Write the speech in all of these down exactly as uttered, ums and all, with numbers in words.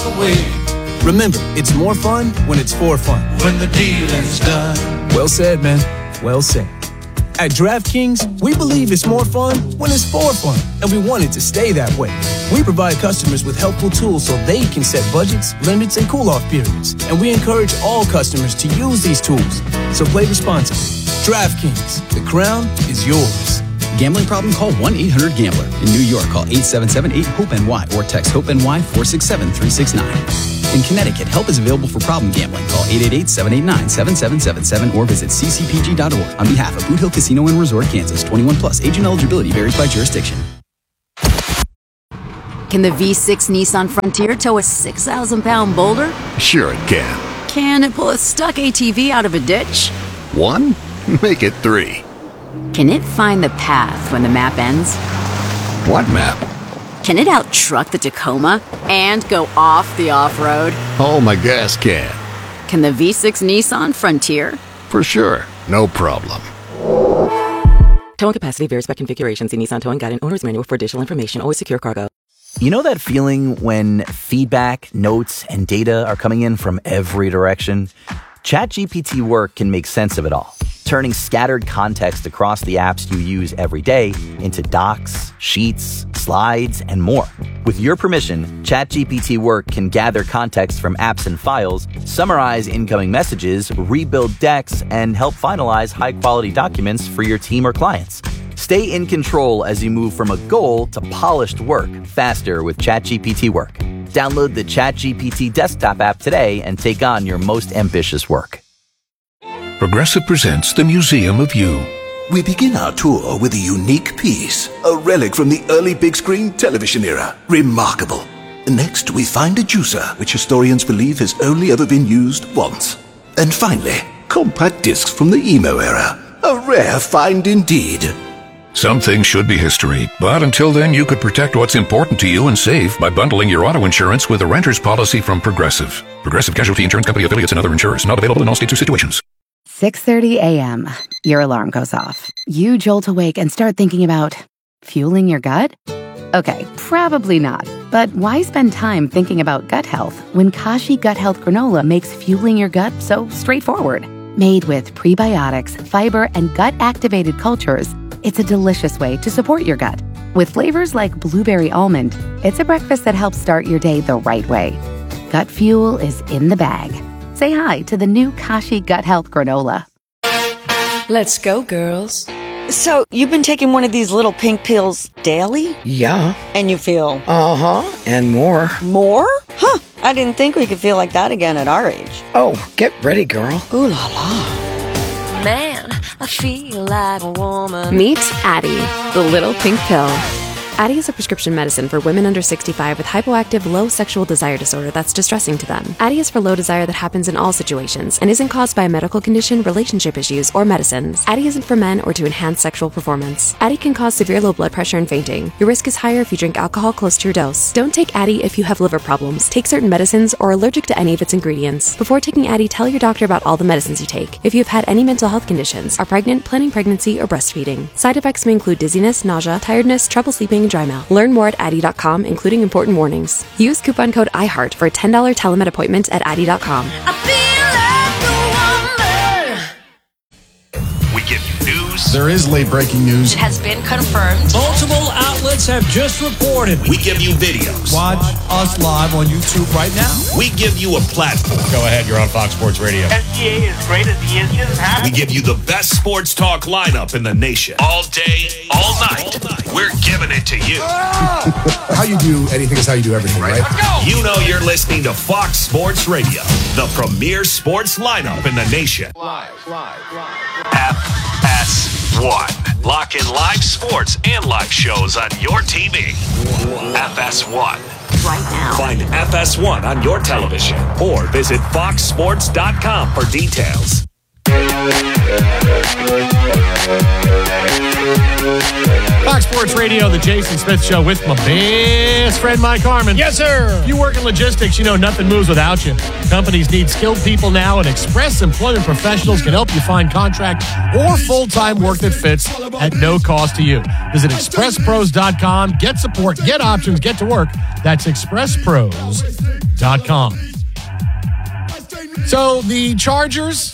away. Remember, it's more fun when it's for fun. When the dealing's done. Well said, man. Well said. At DraftKings, we believe it's more fun when it's for fun, and we want it to stay that way. We provide customers with helpful tools so they can set budgets, limits, and cool-off periods, and we encourage all customers to use these tools. So play responsibly. DraftKings, the crown is yours. Gambling problem? Call one eight hundred gambler. In New York, call eight seven seven eight hope N Y or text HOPE-NY four six seven three six nine. In Connecticut, help is available for problem gambling. Call eight eight eight seven eight nine seven seven seven seven or visit c c p g dot org. On behalf of Boot Hill Casino and Resort, Kansas, twenty-one plus. Age and eligibility varies by jurisdiction. Can the V six Nissan Frontier tow a six thousand pound boulder? Sure it can. Can it pull a stuck A T V out of a ditch? One? Make it three. Can it find the path when the map ends? What map? Can it out-truck the Tacoma and go off the off-road? Oh, my gas can. Can the V six Nissan Frontier? For sure. No problem. Towing capacity varies by configuration. See Nissan Towing Guide and Owner's Manual for additional information. Always secure cargo. You know that feeling when feedback, notes, and data are coming in from every direction? ChatGPT Work can make sense of it all, turning scattered context across the apps you use every day into docs, sheets, slides, and more. With your permission, ChatGPT Work can gather context from apps and files, summarize incoming messages, rebuild decks, and help finalize high-quality documents for your team or clients. Stay in control as you move from a goal to polished work faster with ChatGPT Work. Download the ChatGPT desktop app today and take on your most ambitious work. Progressive presents the Museum of You. We begin our tour with a unique piece, a relic from the early big screen television era. Remarkable. Next, we find a juicer, which historians believe has only ever been used once. And finally, compact discs from the emo era. A rare find indeed. Some things should be history, but until then you could protect what's important to you and save by bundling your auto insurance with a renter's policy from Progressive. Progressive Casualty Insurance Company affiliates and other insurers. Not available in all states or situations. six thirty a.m. Your alarm goes off. You jolt awake and start thinking about fueling your gut? Okay, probably not. But why spend time thinking about gut health when Kashi Gut Health Granola makes fueling your gut so straightforward? Made with prebiotics, fiber, and gut-activated cultures, it's a delicious way to support your gut. With flavors like blueberry almond, it's a breakfast that helps start your day the right way. Gut fuel is in the bag. Say hi to the new Kashi Gut Health Granola. Let's go, girls. So, you've been taking one of these little pink pills daily? Yeah. And you feel? Uh-huh. And more. More? Huh. I didn't think we could feel like that again at our age. Oh, get ready, girl. Ooh la la. Man, I feel like a woman. Meet Addyi, the little pink pill. Addyi is a prescription medicine for women under sixty-five with hypoactive low sexual desire disorder that's distressing to them. Addyi is for low desire that happens in all situations and isn't caused by a medical condition, relationship issues, or medicines. Addyi isn't for men or to enhance sexual performance. Addyi can cause severe low blood pressure and fainting. Your risk is higher if you drink alcohol close to your dose. Don't take Addyi if you have liver problems, take certain medicines, or are allergic to any of its ingredients. Before taking Addyi, tell your doctor about all the medicines you take. If you have had any mental health conditions, are pregnant, planning pregnancy, or breastfeeding. Side effects may include dizziness, nausea, tiredness, trouble sleeping, and dry mouth. Learn more at Addyi dot com, including important warnings. Use coupon code iHeart for a ten dollars telemed appointment at Addyi dot com. We give you news. There is late breaking news. It has been confirmed. Multiple outlets have just reported. We give you videos. Watch us live on YouTube right now. We give you a platform. Go ahead, you're on Fox Sports Radio. S G A is great as he is just happy. We give you the best sports talk lineup in the nation. All day, all night. All night. We're giving it to you. How you do anything is how you do everything, right? Let's go. You know you're listening to Fox Sports Radio, the premier sports lineup in the nation. Live, live, live. F S one. Lock in live sports and live shows on your T V. F S one. Right now. Find F S one on your television or visit fox sports dot com for details. Fox Sports Radio, the Jason Smith Show with my best friend, Mike Harmon. Yes, sir. If you work in logistics, you know nothing moves without you. Companies need skilled people now, and Express Employment Professionals can help you find contract or full-time work that fits at no cost to you. Visit express pros dot com. Get support, get options, get to work. That's express pros dot com. So the Chargers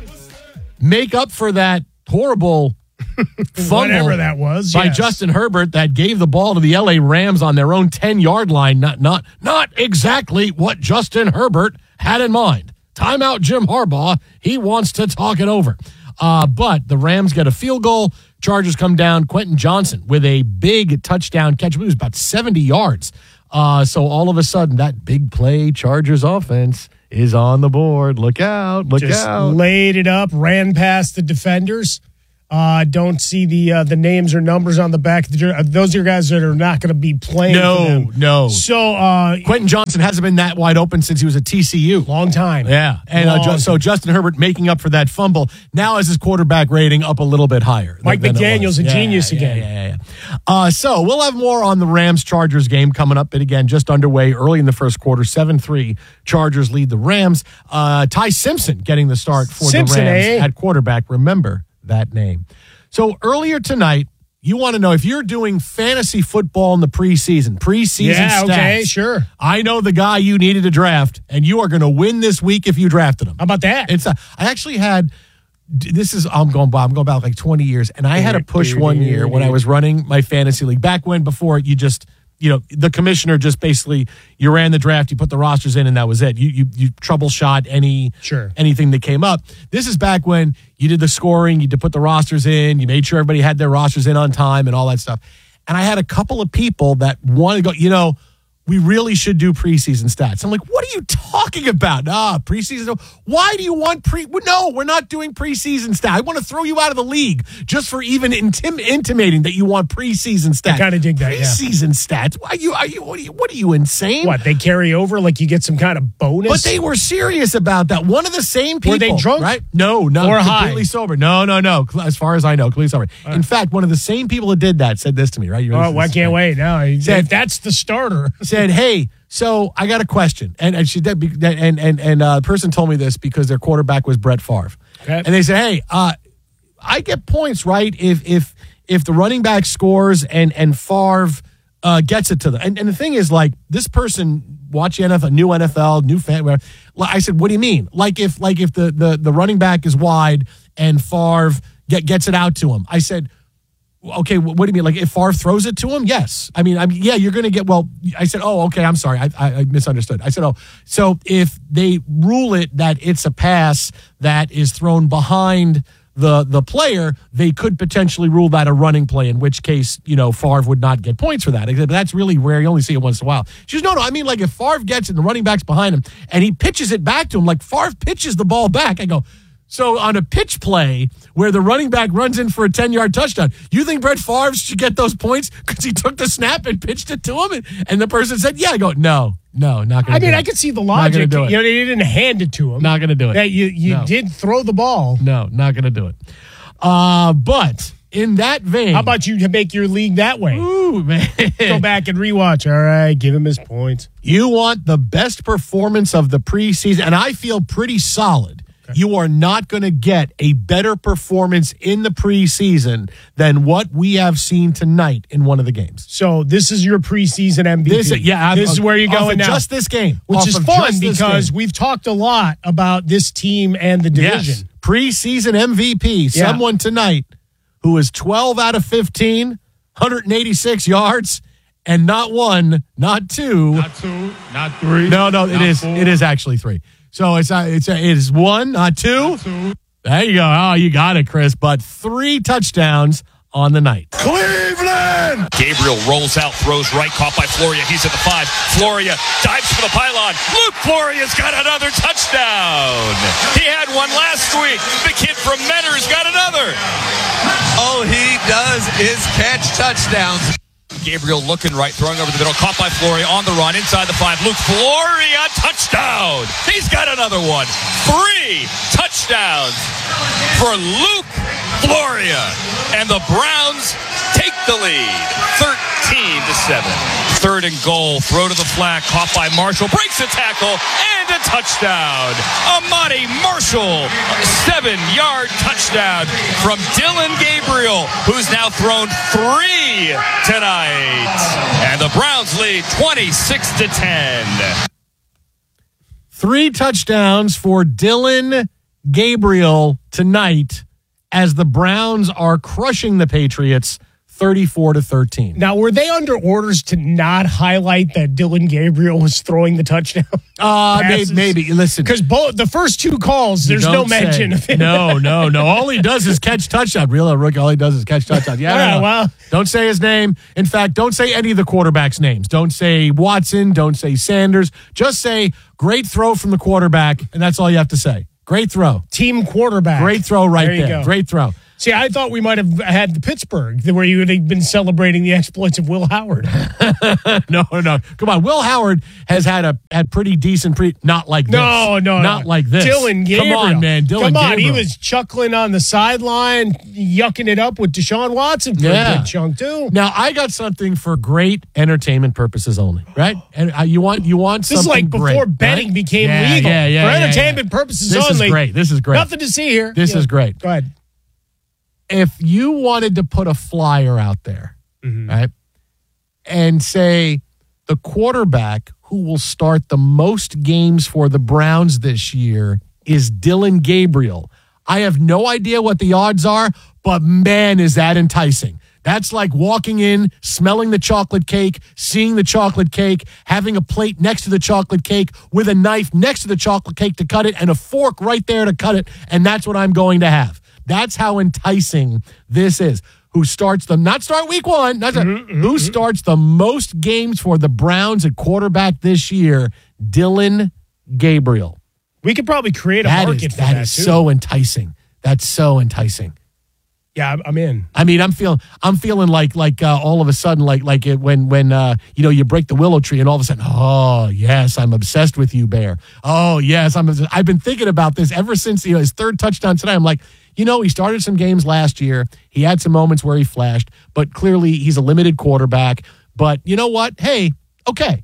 make up for that horrible fumble whatever that was by yes. Justin Herbert that gave the ball to the L A Rams on their own ten-yard line. Not, not, not exactly what Justin Herbert had in mind. Timeout Jim Harbaugh. He wants to talk it over. Uh, but the Rams get a field goal. Chargers come down. Quentin Johnson with a big touchdown catch. It was about seventy yards. Uh, so all of a sudden, that big play Chargers offense is on the board. Look out. Look Just out. laid it up, ran past the defenders. Uh, don't see the uh, the names or numbers on the back of the jersey. Those are guys that are not going to be playing No, for them. no. So uh, Quentin Johnson hasn't been that wide open since he was at T C U. Long time. Yeah. And uh, Long ju- so Justin Herbert making up for that fumble now has his quarterback rating up a little bit higher. Mike than it McDaniel's was. a Yeah, genius yeah, again. Yeah, yeah, yeah. Uh, so we'll have more on the Rams-Chargers game coming up. But again, just underway early in the first quarter, seven three. Chargers lead the Rams. Uh, Ty Simpson getting the start for Simpson, the Rams eh? at quarterback. Remember that name. So earlier tonight, you want to know if you're doing fantasy football in the preseason, preseason Yeah, stats. okay, sure. I know the guy you needed to draft, and you are going to win this week if you drafted him. How about that? It's a, I actually had this is I'm going I'm going back like twenty years, and I had a push one year when I was running my fantasy league back when before you just. You know, the commissioner just basically, you ran the draft, you put the rosters in, and that was it. You you, you troubleshot any sure. anything that came up. This is back when you did the scoring, you did put the rosters in, you made sure everybody had their rosters in on time and all that stuff. And I had a couple of people that wanted to go, you know, we really should do preseason stats. I'm like, what are you talking about? Ah, preseason. Why do you want pre? No, we're not doing preseason stats. I want to throw you out of the league just for even intim- intimating that you want preseason stats. I kind of dig that. Preseason yeah. stats. Are you? Are you? What are you? What are you insane? What, they carry over like you get some kind of bonus? But they were serious about that. One of the same people. Were they drunk? Right? No, no. Or completely high? sober. No, no, no. As far as I know, completely sober. Right. In fact, one of the same people that did that said this to me. Right? You Oh, I can't wait. No, Said- if that's the starter. said, "Hey, so I got a question," and and she did, and and and uh, the person told me this because their quarterback was Brett Favre, Okay. and they said, "Hey, uh, I get points, right? If if if the running back scores and and Favre uh, gets it to them." And and the thing is, like, this person watch N F L, new N F L, new fan. whatever. I said, "What do you mean? Like if like if the the the running back is wide and Favre get, gets it out to him?" I said. Okay, what do you mean? Like if Favre throws it to him? Yes. I mean, I mean, yeah, you're going to get, well, I said, oh, okay, I'm sorry. I, I, I misunderstood. I said, oh, so if they rule it that it's a pass that is thrown behind the the player, they could potentially rule that a running play, in which case, you know, Favre would not get points for that. But that's really rare. You only see it once in a while. She goes, no, no, I mean, like if Favre gets it and the running back's behind him and he pitches it back to him, like Favre pitches the ball back. I go, so on a pitch play where the running back runs in for a ten-yard touchdown, you think Brett Favre should get those points because he took the snap and pitched it to him? And, and the person said, yeah. I go, no, no, not going to I do mean, it. I could see the Not gonna logic. do it. You know, they didn't hand it to him. Not going to do it. That you you No. did throw the ball. No, not going to do it. Uh, but in that vein. How about you to make your league that way? Ooh, man. Go back and rewatch. All right, give him his points. You want the best performance of the preseason, and I feel pretty solid. Okay. You are not going to get a better performance in the preseason than what we have seen tonight in one of the games. So this is your preseason M V P. This, yeah, this I'm, is where you're off going of now. Just this game, which off is of fun just this because game. we've talked a lot about this team and the division. Yes. Preseason M V P, Yeah. someone tonight who is twelve out of fifteen, one hundred eighty-six yards, and not one, not two, not two, not three. No, no, it not is. four. It is actually three. So it's uh, it's uh, it is one, not two. Not two. There you go. Oh, you got it, Chris. But three touchdowns on the night. Cleveland! Gabriel rolls out, throws right, caught by Floria. He's at the five. Floria dives for the pylon. Luke Floria's got another touchdown. He had one last week. The kid from Mentor's got another. All he does is catch touchdowns. Gabriel looking right, throwing over the middle, caught by Floria on the run, inside the five. Luke Floria, touchdown! He's got another one. Three touchdowns for Luke Floria. And the Browns take the lead, thirteen to seven. Third and goal, throw to the flat, caught by Marshall, breaks a tackle, and a touchdown. Amani Marshall, seven-yard touchdown from Dylan Gabriel, who's now thrown three tonight. And the Browns lead twenty-six to ten. Three touchdowns for Dylan Gabriel tonight as the Browns are crushing the Patriots thirty-four to thirteen. Now, were they under orders to not highlight that Dylan Gabriel was throwing the touchdown? Uh, maybe, maybe. Listen. Because both the first two calls, there's no mention say, of it. No, no, no. All he does is catch touchdown. Real rookie, all he does is catch touchdown. Yeah, yeah no, no. well. Don't say his name. In fact, don't say any of the quarterbacks' names. Don't say Watson. Don't say Sanders. Just say, great throw from the quarterback, and that's all you have to say. Great throw. Team quarterback. Great throw right there. You there. Go. Great throw. See, I thought we might have had the Pittsburgh, where you would have been celebrating the exploits of Will Howard. no, no. Come on. Will Howard has had a had pretty decent, pre- not like this. No, no, Not no. like this. Dylan Gabriel. Come on, man. Dylan Come on. Gabriel. He was chuckling on the sideline, yucking it up with Deshaun Watson for yeah. a good chunk, too. Now, I got something for great entertainment purposes only, right? And uh, you want you want This something is like before great, betting right? became yeah, legal. Yeah, yeah, for yeah, entertainment yeah. purposes this only. This is great. This is great. Nothing to see here. This yeah. is great. Go ahead. If you wanted to put a flyer out there, mm-hmm. right, and say the quarterback who will start the most games for the Browns this year is Dylan Gabriel, I have no idea what the odds are, but man, is that enticing. That's like walking in, smelling the chocolate cake, seeing the chocolate cake, having a plate next to the chocolate cake with a knife next to the chocolate cake to cut it and a fork right there to cut it, and that's what I'm going to have. That's how enticing this is. Who starts the, not start week one, not start, mm-hmm, who mm-hmm. starts the most games for the Browns at quarterback this year? Dylan Gabriel. We could probably create a that market is, for that. that, is too. so enticing. That's so enticing. Yeah, I'm in. I mean, I'm feeling, I'm feeling like, like uh, all of a sudden, like, like it when, when uh, you know, you break the willow tree, and all of a sudden, oh yes, I'm obsessed with you, Bear. Oh yes, I'm. I've been thinking about this ever since you know his third touchdown today. I'm like, you know, he started some games last year. He had some moments where he flashed, but clearly he's a limited quarterback. But you know what? Hey, okay.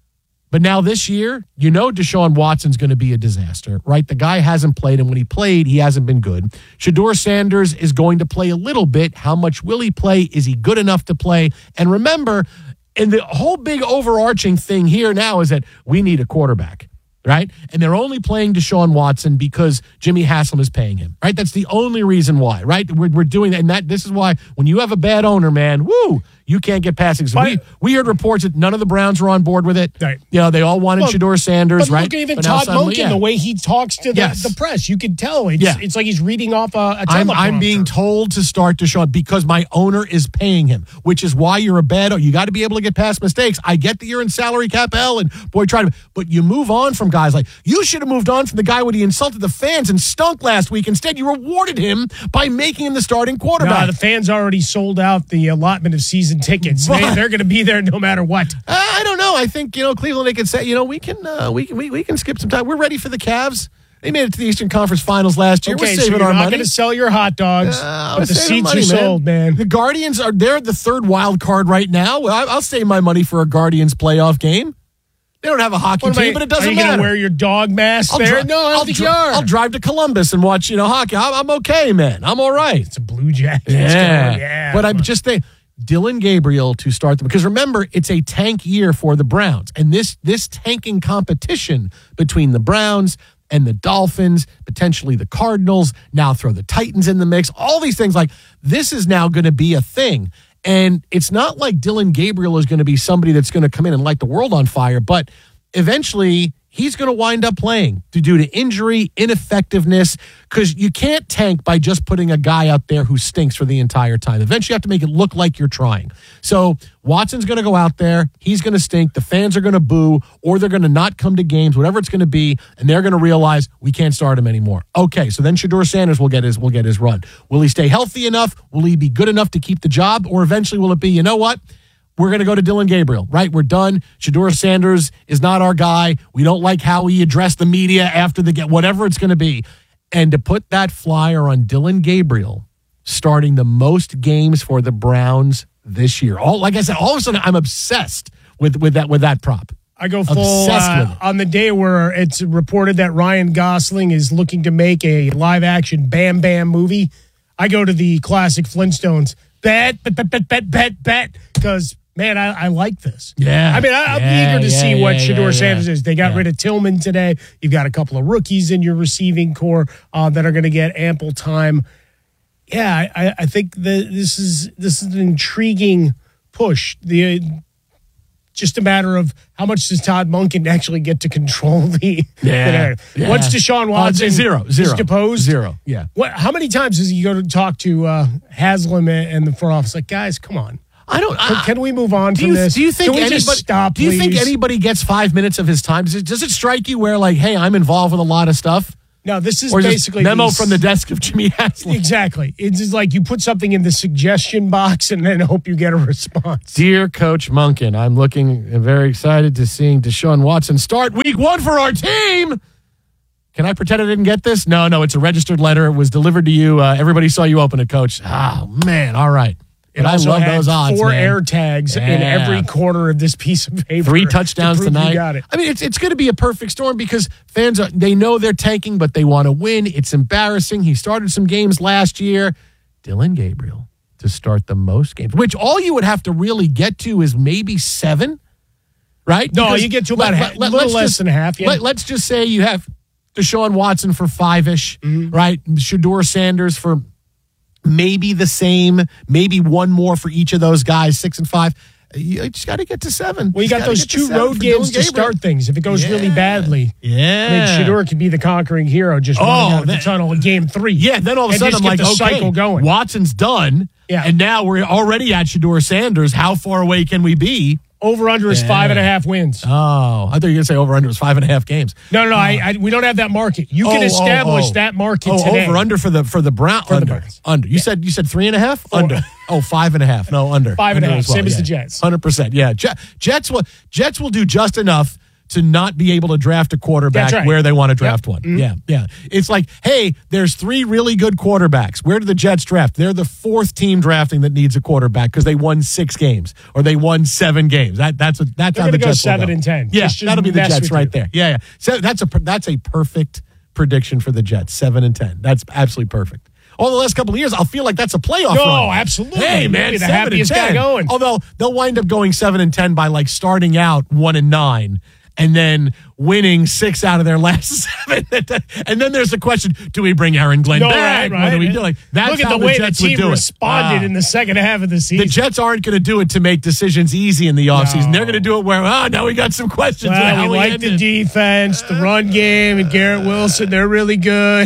But now this year, you know Deshaun Watson's going to be a disaster, right? The guy hasn't played, and when he played, he hasn't been good. Shedeur Sanders is going to play a little bit. How much will he play? Is he good enough to play? And remember, and the whole big overarching thing here now is that we need a quarterback, right? And they're only playing Deshaun Watson because Jimmy Haslam is paying him, right? That's the only reason why, right? We're, we're doing that, and that this is why when you have a bad owner, man, woo, you can't get passing. So we, we heard reports that none of the Browns were on board with it. Right. You know, they all wanted well, Shedeur Sanders, but right? Look at even but now Todd suddenly, Monken, yeah. the way he talks to the, yes. the press. You could tell. It's, yeah. it's like he's reading off a, a I'm, teleprompter. I'm being told to start Deshaun because my owner is paying him, which is why you're a bad owner. You got to be able to get past mistakes. I get that you're in salary cap hell, and boy, try to, but you move on from guys like, you should have moved on from the guy when he insulted the fans and stunk last week. Instead, you rewarded him by making him the starting quarterback. Nah, the fans already sold out the allotment of season tickets. But, they, they're going to be there no matter what. Uh, I don't know. I think, you know, Cleveland, they could say, you know, we can uh, we can we, we can skip some time. We're ready for the Cavs. They made it to the Eastern Conference Finals last year. Okay, We're so saving you're our not money. going to sell your hot dogs, uh, but the seats money, are sold, man. The Guardians are they're the third wild card right now. I, I'll save my money for a Guardians playoff game. They don't have a hockey what team, I, but it doesn't are you matter. Are you going to wear your dog mask I'll there? Dri- no, I don't I'll think dri- you are. I'll drive to Columbus and watch, you know, hockey. I'm, I'm okay, man. I'm all right. It's a Blue Jackets. Yeah. yeah. But I'm just saying, Dylan Gabriel to start them. Because remember, it's a tank year for the Browns. And this this tanking competition between the Browns and the Dolphins, potentially the Cardinals, now throw the Titans in the mix, all these things, like this is now going to be a thing. And it's not like Dylan Gabriel is going to be somebody that's going to come in and light the world on fire, but eventually he's going to wind up playing due to injury, ineffectiveness, because you can't tank by just putting a guy out there who stinks for the entire time. Eventually you have to make it look like you're trying. So Watson's going to go out there. He's going to stink. The fans are going to boo, or they're going to not come to games, whatever it's going to be, and they're going to realize we can't start him anymore. Okay, so then Shedeur Sanders will get his will get his run. Will he stay healthy enough? Will he be good enough to keep the job? Or eventually will it be, you know what? we're going to go to Dylan Gabriel, right? We're done. Shedeur Sanders is not our guy. We don't like how he addressed the media after the get, whatever it's going to be. And to put that flyer on Dylan Gabriel starting the most games for the Browns this year. All like I said, all of a sudden I'm obsessed with, with that with that prop. I go full uh, on the day where it's reported that Ryan Gosling is looking to make a live action Bam Bam movie. I go to the classic Flintstones. Bet, bet, bet, bet, bet, bet, bet. Because, man, I, I like this. Yeah. I mean, I, I'm yeah, eager to yeah, see yeah, yeah, what Shedeur yeah, Sanders is. They got yeah. rid of Tillman today. You've got a couple of rookies in your receiving core uh, that are going to get ample time. Yeah, I, I think that this is this is an intriguing push. The just a matter of how much does Todd Monken actually get to control the, yeah, the narrative. yeah. Once Deshaun Watson uh, zero, zero, is deposed, zero, yeah. What? How many times does he go to talk to uh, Haslam and the front office? Like, guys, come on. I don't. Can, uh, can we move on do from you, this? Do you think can we anybody? just stop? Do you think please? anybody gets five minutes of his time? Does it, does it strike you where like, hey, I'm involved with a lot of stuff? No, this is or basically memo these, from the desk of Jimmy Haslam. Exactly. It's just like you put something in the suggestion box and then hope you get a response. Dear Coach Monken, I'm looking and very excited to seeing Deshaun Watson start week one for our team. Can I pretend I didn't get this? No, no, it's a registered letter. It was delivered to you. Uh, everybody saw you open it, Coach. Oh, man. All right. It I also love had those odds, four man. air tags yeah. in every corner of this piece of paper. Three touchdowns to tonight. You got it. I mean, it's it's going to be a perfect storm because fans are, they know they're tanking, but they want to win. It's embarrassing. He started some games last year. Dylan Gabriel to start the most games, which all you would have to really get to is maybe seven, right? No, because you get to about let, a let, little less just, than half. Yeah. Let, let's just say you have Deshaun Watson for five-ish, mm-hmm. right? Shedeur Sanders for maybe the same, maybe one more for each of those guys, six and five. You just got to get to seven. Well, you, you got those two road games to start things. If it goes yeah. really badly, yeah, I mean, Shedeur could be the conquering hero just oh, running out of that, the tunnel in game three. Yeah, then all of a sudden I'm like, the okay, cycle going. Watson's done, yeah, and now we're already at Shedeur Sanders. How far away can we be? Over under is yeah. five and a half wins. Oh, I thought you were going to say over under is five and a half games. No, no, no. Uh, I, I, we don't have that market. You oh, can establish oh, oh. that market oh, today. Over under for the for the Brown for under the Browns. under. You yeah. said you said three and a half Four. under. Oh, five and a half. No, under. Five and under a half. Well. Same yeah. as the Jets. Hundred percent. Yeah, Jet, Jets will Jets will do just enough to not be able to draft a quarterback right. where they want to draft yep. one. Mm-hmm. Yeah, yeah. It's like, hey, there's three really good quarterbacks. Where do the Jets draft? They're the fourth team drafting that needs a quarterback because they won six games or they won seven games. That that's a, that's They're how the go Jets seven will go. and ten. Yeah, just, just that'll be the Jets right you. there. Yeah, yeah. So that's a that's a perfect prediction for the Jets. Seven and ten. That's absolutely perfect. All the last couple of years, I'll feel like that's a playoff no, run. No, absolutely. Hey, man, the seven happiest and ten. guy going. Although they'll wind up going seven and ten by like starting out one and nine. And then winning six out of their last seven. And then there's the question, do we bring Aaron Glenn no, back? Right, right. What do we do? Like, that's Look at how the way the Jets the team would do responded it. in the second half of the season. The Jets aren't going to do it to make decisions easy in the offseason. No. They're going to do it where, oh, now we got some questions. Well, how we we like ended. the defense, the run game, and Garrett Wilson. They're really good.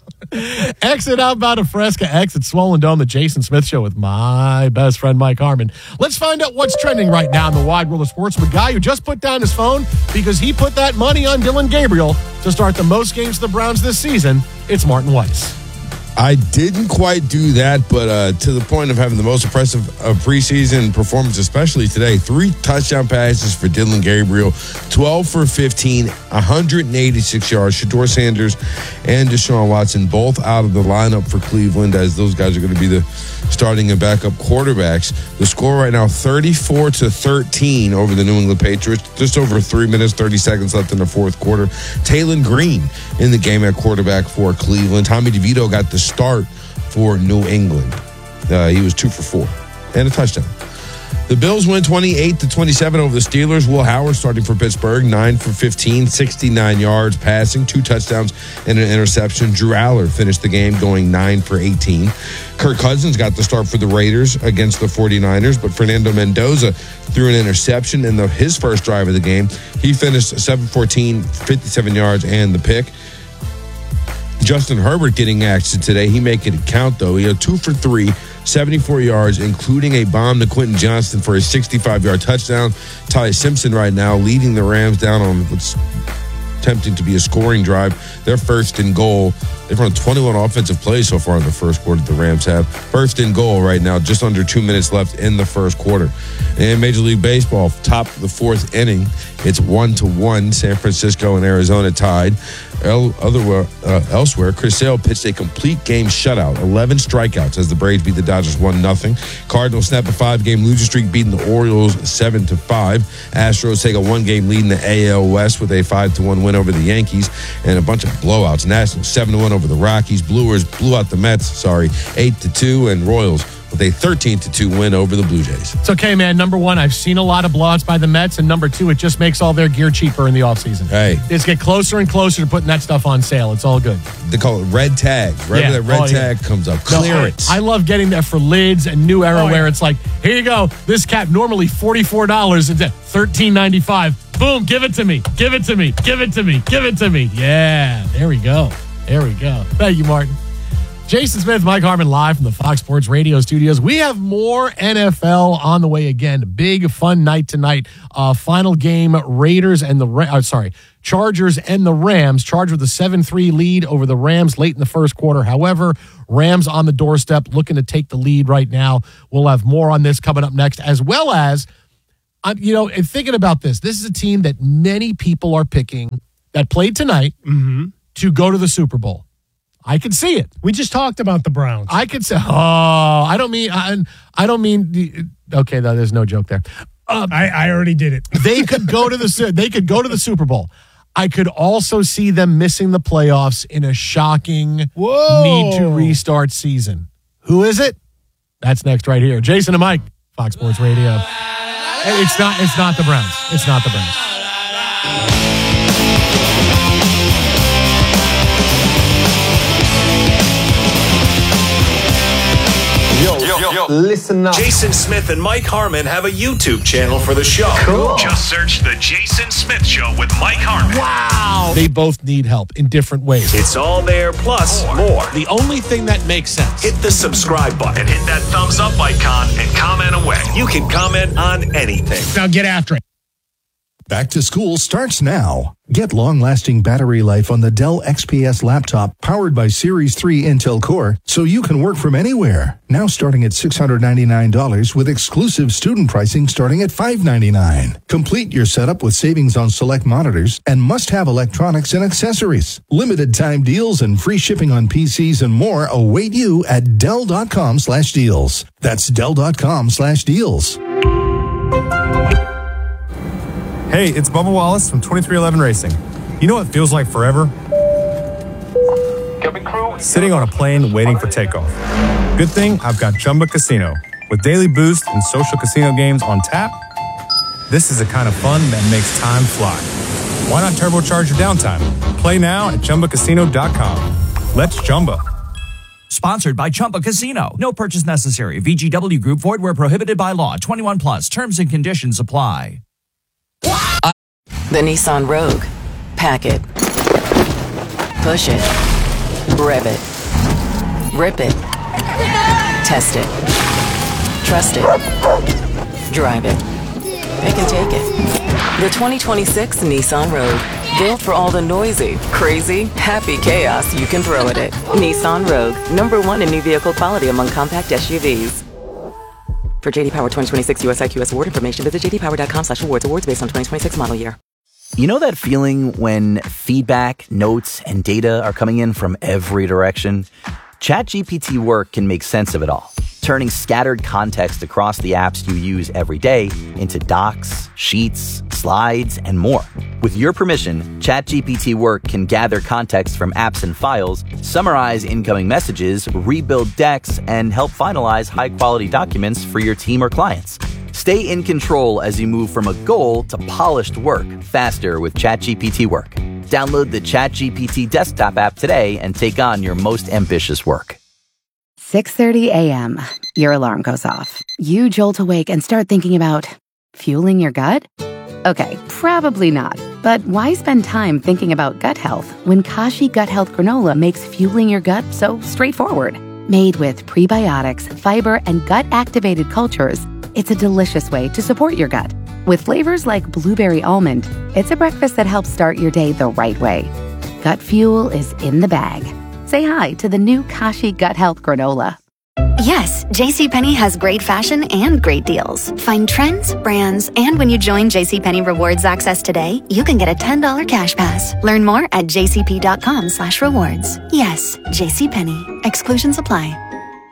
Exit out about a Fresca, exit Swollen Dome, the Jason Smith Show with my best friend, Mike Harmon. Let's find out what's trending right now in the wide world of sports with a guy who just put down his phone because he put that money on Dylan Gabriel to start the most games of the Browns this season. It's Martin Weiss. I didn't quite do that, but uh, to the point of having the most impressive uh, preseason performance, especially today. Three touchdown passes for Dylan Gabriel, twelve for fifteen, one hundred eighty-six yards. Shedeur Sanders and Deshaun Watson both out of the lineup for Cleveland, as those guys are going to be the starting and backup quarterbacks. The score right now, thirty-four to thirteen over the New England Patriots. Just over three minutes, thirty seconds left in the fourth quarter. Taylon Green in the game at quarterback for Cleveland. Tommy DeVito got the start for New England. Uh, he was two for four and a touchdown. The Bills win twenty-eight to twenty-seven over the Steelers. Will Howard starting for Pittsburgh, nine for fifteen, sixty-nine yards passing, two touchdowns and an interception. Drew Aller finished the game going nine for eighteen. Kirk Cousins got the start for the Raiders against the 49ers, but Fernando Mendoza threw an interception in the, his first drive of the game. He finished seven fourteen, fifty-seven yards and the pick. Justin Herbert getting action today. He making it count, though. He had two for three, seventy-four yards, including a bomb to Quentin Johnston for a sixty-five-yard touchdown. Ty Simpson right now leading the Rams down on what's tempting to be a scoring drive. They're first and goal They've run twenty-one offensive plays so far in the first quarter, the Rams have. First and goal right now, just under two minutes left in the first quarter. In Major League Baseball, top of the fourth inning, it's one to one. San Francisco and Arizona tied. El, other, uh, elsewhere, Chris Sale pitched a complete game shutout, eleven strikeouts as the Braves beat the Dodgers one nothing. Cardinals snap a five-game losing streak, beating the Orioles seven to five. Astros take a one-game lead in the A L West with a five to one win over the Yankees and a bunch of blowouts. Nationals seven to one over the Rockies. Brewers blew out the Mets, sorry, eight to two, and Royals with a thirteen to two win over the Blue Jays. It's okay, man. Number one, I've seen a lot of blowouts by the Mets, and number two, it just makes all their gear cheaper in the offseason. Hey. It's get closer and closer to putting that stuff on sale. It's all good. They call it red tag. Right Yeah. when that red Oh, yeah. tag comes up. No, Clearance. I, I love getting that for lids and new era Oh, yeah. where it's like, here you go. This cap normally forty-four dollars. It's at thirteen ninety-five. Boom, give it to me. Give it to me. Give it to me. Give it to me. Yeah, there we go. There we go. Thank you, Martin. Jason Smith, Mike Harmon, live from the Fox Sports Radio studios. We have more N F L on the way again. Big fun night tonight. Uh, final game: Raiders and the Ra- uh, sorry, Chargers and the Rams. Charged with a seven three lead over the Rams late in the first quarter. However, Rams on the doorstep, looking to take the lead right now. We'll have more on this coming up next, as well as, uh, you know, and thinking about this. This is a team that many people are picking that played tonight to go to the Super Bowl. I can see it. We just talked about the Browns. I could say, oh, I don't mean, I, I don't mean, the, okay, no, there's no joke there. Uh, I, I already did it. they could go to the, they could go to the Super Bowl. I could also see them missing the playoffs in a shocking Whoa. need to restart season. Who is it? That's next right here. Jason and Mike, Fox Sports Radio. Hey, It's not, it's not the Browns. It's not the Browns. Yo, yo, yo, listen up. Jason Smith and Mike Harmon have a YouTube channel for the show. Cool. Just search The Jason Smith Show with Mike Harmon. Wow. They both need help in different ways. It's all there, plus more. more. The only thing that makes sense. Hit the subscribe button and hit that thumbs up icon and comment away. You can comment on anything. Now get after it. Back to school starts now. Get long-lasting battery life on the Dell X P S laptop powered by Series three Intel Core so you can work from anywhere. Now starting at six hundred ninety-nine dollars with exclusive student pricing starting at five hundred ninety-nine dollars. Complete your setup with savings on select monitors and must-have electronics and accessories. Limited time deals and free shipping on P Cs and more await you at Dell.com slash deals. That's Dell.com slash deals. Hey, it's Bubba Wallace from twenty-three eleven Racing. You know what feels like forever? Sitting on a plane waiting for takeoff. Good thing I've got Chumba Casino. With daily boost and social casino games on tap, this is the kind of fun that makes time fly. Why not turbocharge your downtime? Play now at Chumba Casino dot com. Let's Chumba. Sponsored by Chumba Casino. No purchase necessary. V G W Group. Void where prohibited by law. twenty-one plus. Terms and conditions apply. The Nissan Rogue. Pack it. Push it. Rev it. Rip it. Test it. Trust it. Drive it. Pick and take it. The twenty twenty-six Nissan Rogue. Built for all the noisy, crazy, happy chaos you can throw at it. Nissan Rogue. Number one in new vehicle quality among compact S U Vs. For J D Power twenty twenty-six U S I Q S award information, visit j d power dot com slash awards. Awards based on twenty twenty-six model year. You know that feeling when feedback, notes, and data are coming in from every direction? ChatGPT Work can make sense of it all, turning scattered context across the apps you use every day into docs, sheets, slides, and more. With your permission, ChatGPT Work can gather context from apps and files, summarize incoming messages, rebuild decks, and help finalize high-quality documents for your team or clients. Stay in control as you move from a goal to polished work faster with ChatGPT Work. Download the ChatGPT desktop app today and take on your most ambitious work. six thirty a.m. Your alarm goes off. You jolt awake and start thinking about fueling your gut? Okay, probably not. But why spend time thinking about gut health when Kashi Gut Health Granola makes fueling your gut so straightforward? Made with prebiotics, fiber, and gut-activated cultures, it's a delicious way to support your gut. With flavors like blueberry almond, it's a breakfast that helps start your day the right way. Gut fuel is in the bag. Say hi to the new Kashi Gut Health Granola. Yes, JCPenney has great fashion and great deals. Find trends, brands, and when you join JCPenney Rewards Access today, you can get a ten dollars cash pass. Learn more at jcp.com slash rewards. Yes, JCPenney. Exclusions apply.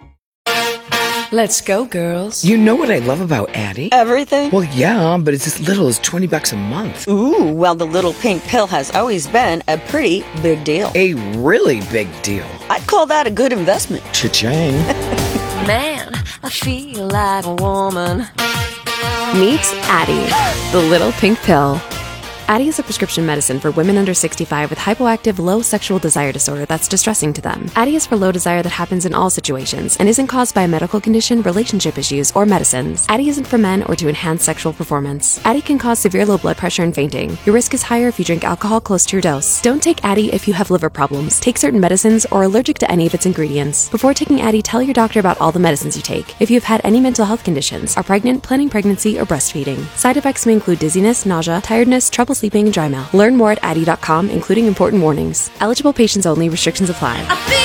Let's go, girls. You know what I love about Addie? Everything? Well, yeah, but it's as little as twenty bucks a month. Ooh, well, the little pink pill has always been a pretty big deal. A really big deal. I'd call that a good investment. Cha-ching. Man, I feel like a woman. Meet Addie, the little pink pill. Addie is a prescription medicine for women under sixty-five with hypoactive low sexual desire disorder that's distressing to them. Addie is for low desire that happens in all situations and isn't caused by a medical condition, relationship issues, or medicines. Addie isn't for men or to enhance sexual performance. Addie can cause severe low blood pressure and fainting. Your risk is higher if you drink alcohol close to your dose. Don't take Addie if you have liver problems, take certain medicines, or are allergic to any of its ingredients. Before taking Addie, tell your doctor about all the medicines you take. If you have had any mental health conditions, are pregnant, planning pregnancy, or breastfeeding. Side effects may include dizziness, nausea, tiredness, trouble sleeping, and dry mouth. Learn more at addie dot com, including important warnings. Eligible patients only. Restrictions apply.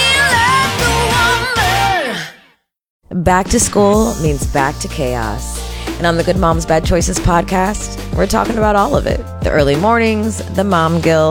Back to school means back to chaos. And on the Good Moms Bad Choices podcast, we're talking about all of it. The early mornings, the mom guilt,